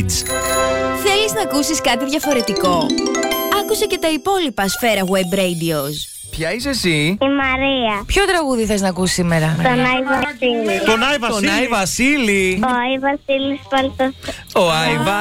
Θέλεις να ακούσεις κάτι διαφορετικό? Άκουσε και τα υπόλοιπα Σφαίρα Web Radios. Ποια είσαι εσύ? Η Μαρία. Ποιο τραγούδι θες να ακούσεις σήμερα? Τον Άι Βασίλη. Τον Άι Βασίλη. Τον Άι Βασίλη. Ο Άι Βασίλης Παλτός. Ο Άι